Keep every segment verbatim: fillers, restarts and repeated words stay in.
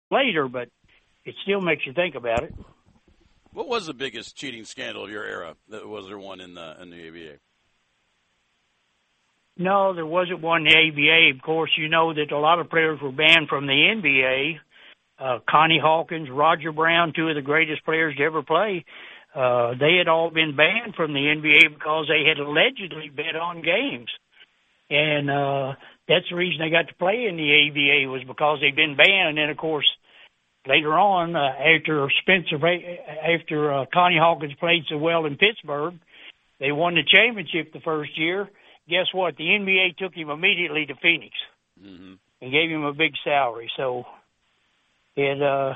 later, but it still makes you think about it. What was the biggest cheating scandal of your era? Was there one in the in the A B A? No, there wasn't one in the A B A. Of course, you know that a lot of players were banned from the N B A. Uh, Connie Hawkins, Roger Brown, two of the greatest players to ever play, uh, they had all been banned from the N B A because they had allegedly bet on games. And uh, that's the reason they got to play in the A B A was because they'd been banned. And then, of course, later on, uh, after Spencer, after uh, Connie Hawkins played so well in Pittsburgh, they won the championship the first year. Guess what? The N B A took him immediately to Phoenix mm-hmm. and gave him a big salary. So it uh,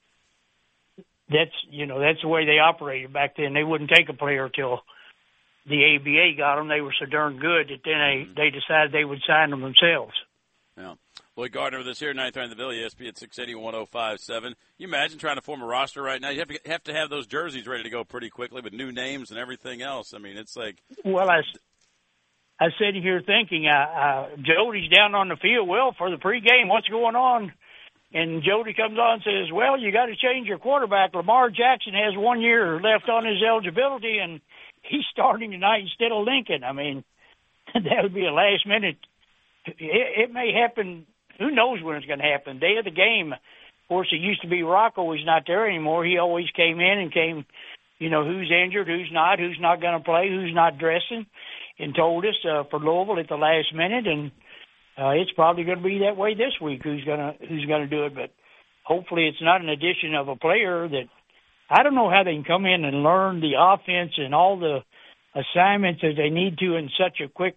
that's you know that's the way they operated back then. They wouldn't take a player till the A B A got them. They were so darn good that then they mm-hmm. they decided they would sign them themselves. Yeah. Lloyd Gardner with us here, ninth round in the Ville, E S P at six eighty, one oh five point seven. You imagine trying to form a roster right now? You have to have to have those jerseys ready to go pretty quickly with new names and everything else. I mean, it's like well, I. I sit here thinking, uh, uh, Jody's down on the field. Well, for the pregame, what's going on? And Jody comes on and says, well, you got to change your quarterback. Lamar Jackson has one year left on his eligibility, and he's starting tonight instead of Lincoln. I mean, that would be a last minute. It, it may happen. Who knows when it's going to happen? Day of the game. Of course, it used to be Rocco. He's not there anymore. He always came in and came, you know, who's injured, who's not, who's not going to play, who's not dressing. And told us uh, for Louisville at the last minute, and uh, it's probably going to be that way this week. Who's gonna Who's gonna do it? But hopefully, it's not an addition of a player that I don't know how they can come in and learn the offense and all the assignments that they need to in such a quick,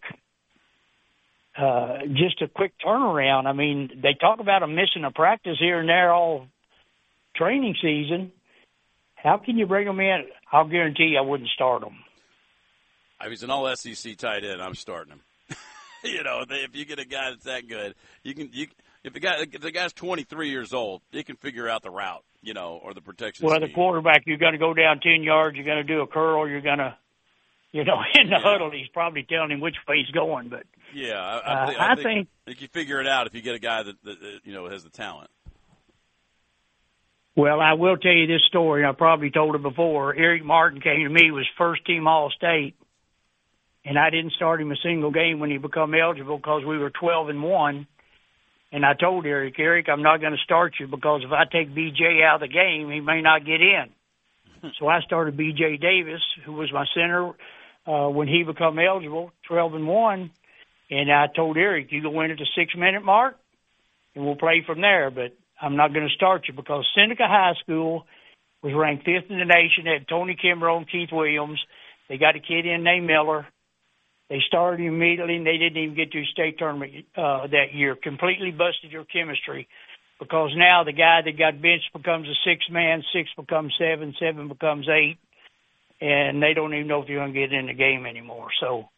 uh, just a quick turnaround. I mean, they talk about them missing a practice here and there all training season. How can you bring them in? I'll guarantee you, I wouldn't start them. If he's an all S E C tight end, I'm starting him. you know, if you get a guy that's that good, you can. You if the guy if the guy's twenty-three years old, he can figure out the route, you know, or the protection. Well, scheme. The quarterback, you're going to go down ten yards, you're going to do a curl, you're going to, you know, in the yeah. huddle, he's probably telling him which way he's going. But yeah, I, I, uh, think, I, I think, think think you figure it out if you get a guy that, that, that you know has the talent. Well, I will tell you this story. I probably told it before. Eric Martin came to me, was first team All-State. And I didn't start him a single game when he became eligible because we were twelve and one. And I told Eric, Eric, I'm not going to start you because if I take B J out of the game, he may not get in. So I started B J Davis, who was my center uh, when he became eligible, twelve and one. And I told Eric, you go in at the six-minute mark, and we'll play from there. But I'm not going to start you because Seneca High School was ranked fifth in the nation. Had Tony Kimbrough and Keith Williams. They got a kid in named Miller. They started immediately, and they didn't even get to a state tournament uh, that year. Completely busted your chemistry because now the guy that got benched becomes a six-man, six becomes seven, seven becomes eight, and they don't even know if you're going to get in the game anymore. So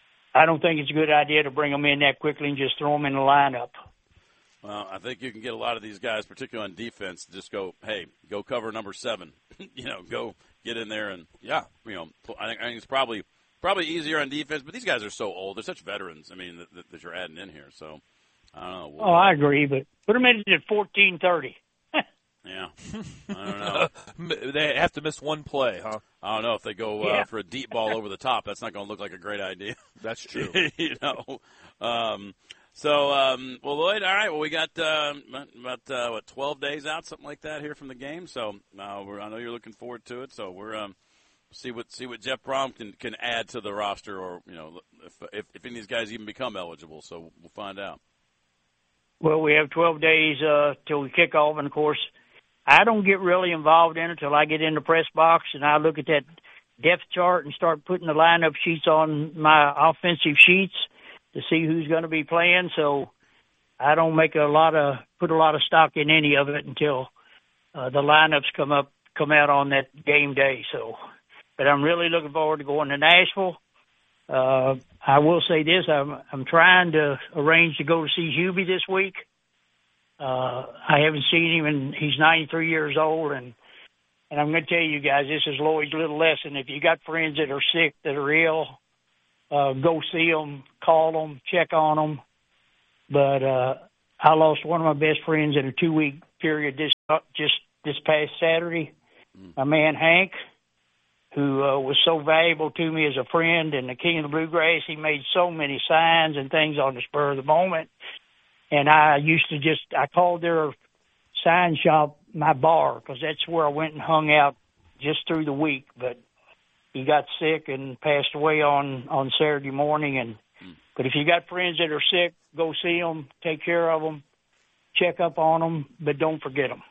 I don't think it's a good idea to bring them in that quickly and just throw them in the lineup. Well, I think you can get a lot of these guys, particularly on defense, just go, hey, go cover number seven. you know, go get in there and, yeah, you know, I think, I think it's probably – Probably easier on defense, but these guys are so old. They're such veterans, I mean, that, that you're adding in here. So, I don't know. We'll, oh, I agree, but put them in at fourteen thirty. yeah. I don't know. They have to miss one play, huh? I don't know. If they go uh, yeah. for a deep ball over the top, that's not going to look like a great idea. That's true. you know. Um, so, um, well, Lloyd, all right. Well, we got uh, about, uh, what, twelve days out, something like that here from the game. So, uh, we're, I know you're looking forward to it. So, we're um, – See what see what Jeff Brohm can, can add to the roster, or you know, if, if if any of these guys even become eligible. So we'll find out. Well, we have twelve days uh, till we kick off, and of course, I don't get really involved in it till I get in the press box and I look at that depth chart and start putting the lineup sheets on my offensive sheets to see who's going to be playing. So I don't make a lot of put a lot of stock in any of it until uh, the lineups come up come out on that game day. So. But I'm really looking forward to going to Nashville. Uh, I will say this, I'm, I'm trying to arrange to go to see Hubie this week. Uh, I haven't seen him, and he's ninety-three years old. And, and I'm going to tell you guys, this is Lloyd's little lesson. If you got friends that are sick, that are ill, uh, go see them, call them, check on them. But uh, I lost one of my best friends in a two-week period this uh, just this past Saturday. My man Hank, who uh, was so valuable to me as a friend and the king of the bluegrass, he made so many signs and things on the spur of the moment. And I used to just, I called their sign shop my bar because that's where I went and hung out just through the week. But he got sick and passed away on, on Saturday morning. And mm. But if you got friends that are sick, go see them, take care of them, check up on them, but don't forget them.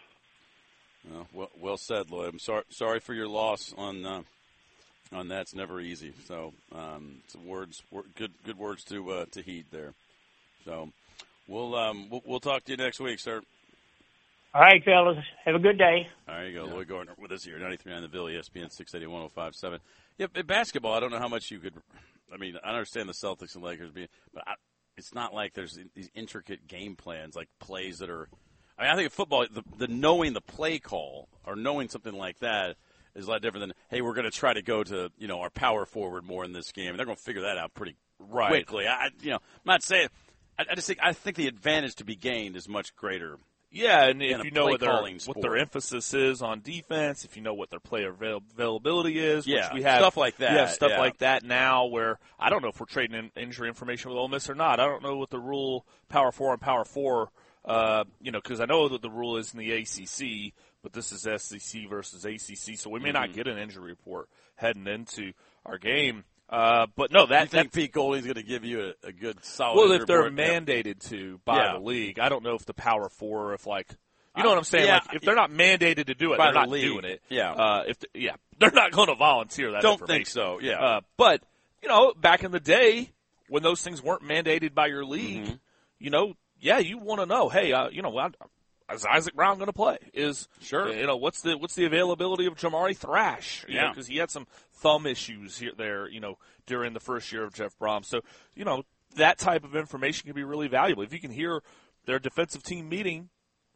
Uh, well, well said, Lloyd. I'm sorry, sorry for your loss on uh, on that. It's never easy. So, um, some words, wor- good, good words to uh, to heed there. So, we'll, um, we'll we'll talk to you next week, sir. All right, fellas. Have a good day. There you go, yeah. Lloyd Gardner with us here, ninety-three on the Bill, E S P N six eighty, one oh five point seven. Yep, in basketball, I don't know how much you could. I mean, I understand the Celtics and Lakers being, but I, it's not like there's these intricate game plans, like plays that are. I mean, I think in football, the, the knowing the play call or knowing something like that is a lot different than, hey, we're going to try to go to, you know, our power forward more in this game. And they're going to figure that out pretty right. quickly. I, you know, I'm not saying. I, I just think I think the advantage to be gained is much greater. Yeah, and if you know what their, what their emphasis is on defense, if you know what their player avail- availability is, yeah, which we have stuff like that. We have stuff yeah. like that now where I don't know if we're trading in injury information with Ole Miss or not. I don't know what the rule Power Four and Power Four. Uh, you know, because I know that the rule is in the A C C, but this is S E C versus A C C, so we may mm-hmm. not get an injury report heading into our game. Uh, but no, that you think Pete Golding's going to give you a, a good solid well, if report? they're mandated to by yeah. the league, I don't know if the Power Four, if like you know what I'm saying, yeah. like if they're not mandated to do it, by they're the not league. doing it. Yeah, uh, if the, yeah, they're not going to volunteer that. Don't think so. Yeah, uh, but you know, back in the day when those things weren't mandated by your league, mm-hmm. you know. Yeah, you want to know. Hey, uh, you know, is Isaac Brown going to play? Is sure. You know, what's the what's the availability of Jamari Thrash? You yeah, because he had some thumb issues here there. You know, during the first year of Jeff Brom. So you know that type of information can be really valuable if you can hear their defensive team meeting.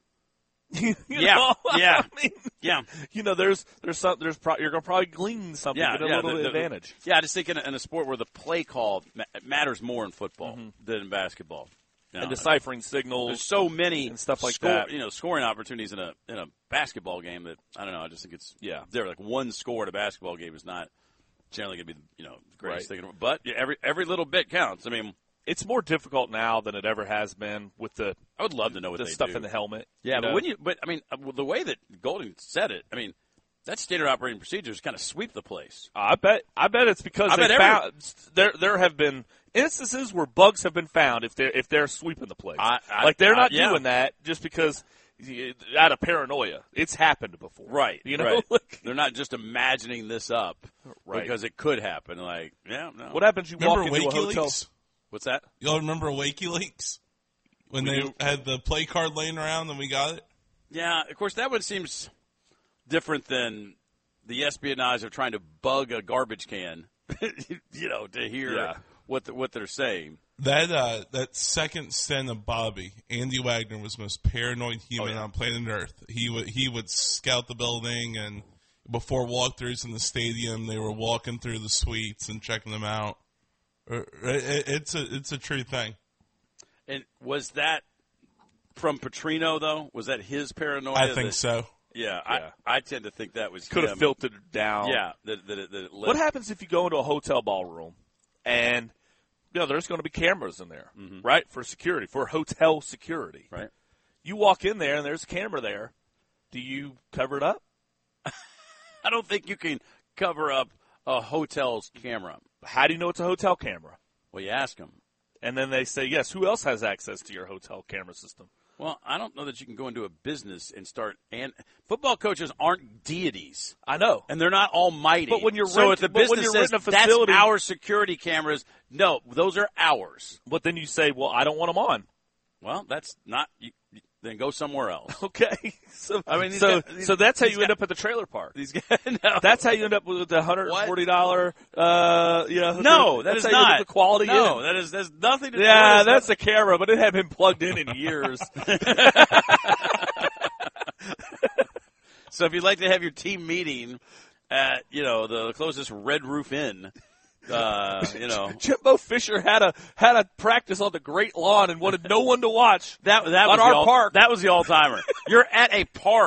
you yeah, know? yeah, I mean, yeah. You know, there's there's some there's pro- you're going to probably glean something, yeah, get a yeah, little the, the, advantage. Yeah, I just think in a, in a sport where the play call ma- matters more in football mm-hmm. than in basketball. No, and deciphering signals. There's so many and stuff like score, that. You know, scoring opportunities in a in a basketball game that I don't know. I just think it's yeah. There like one score in a basketball game is not generally going to be you know the greatest right. thing. But yeah, every every little bit counts. I mean, it's more difficult now than it ever has been with the. I would love to know what the they stuff do. in the helmet. Yeah, you but know? when you but I mean the way that Golding said it, I mean. That standard operating procedures kind of sweep the place. I bet. I bet it's because I they bet found every, there. There have been instances where bugs have been found if they're if they're sweeping the place. I, I, like they're not I, yeah. doing that just because out of paranoia. It's happened before, right? You know, right. like, they're not just imagining this up right. because it could happen. Like, yeah, no. What happens? You remember walk into a hotel. What's that? Y'all remember WikiLeaks when we they do. had the play card laying around and we got it? Yeah, of course that one seems different than the espionage of trying to bug a garbage can, you know, to hear yeah. what the, what they're saying. That uh, that second stint of Bobby, Andy Wagner was the most paranoid human oh, yeah. on planet Earth. He would he would scout the building, and before walkthroughs in the stadium, they were walking through the suites and checking them out. It's a it's a true thing. And was that from Petrino though? Was that his paranoia? I think that, so. Yeah, yeah, I, I tend to think that was could him. have filtered down. Yeah, that, that, that it what happens if you go into a hotel ballroom and you know there's going to be cameras in there, mm-hmm. right, for security, for hotel security, right? You walk in there and there's a camera there. Do you cover it up? I don't think you can cover up a hotel's camera. How do you know it's a hotel camera? Well, you ask them, and then they say yes. Who else has access to your hotel camera system? Well, I don't know that you can go into a business and start. And football coaches aren't deities. I know, and they're not almighty. But when you're so, rent, if the but business when you're says renting a facility, that's our security cameras, no, those are ours. But then you say, well, I don't want them on. Well, that's not. You, then go somewhere else. Okay. So I mean, so guys, these, so that's how you guys, end up at the trailer park. These guys, no. That's how you end up with the hundred and forty dollar. Uh, you know, no, that that's is how not you end up the quality. No, in. that is that's nothing to do. Yeah, with that's that. a camera, but it hadn't been plugged in in years. So if you'd like to have your team meeting at you know the closest Red Roof Inn, Uh, you know, Jimbo Fisher had a had a practice on the Great Lawn and wanted no one to watch. That that on was our the all, park. That was the all timer. You're at a park.